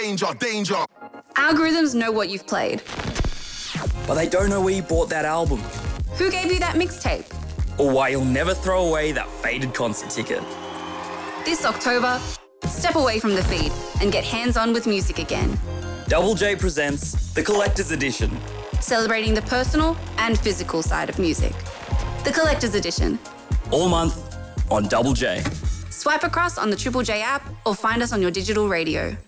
danger, danger. Algorithms know what you've played. But they don't know where you bought that album. Who gave you that mixtape? Or why you'll never throw away that faded concert ticket. This October, step away from the feed and get hands-on with music again. Double J presents The Collector's Edition. Celebrating the personal and physical side of music. The Collector's Edition. All month on Double J. Swipe across on the Triple J app or find us on your digital radio.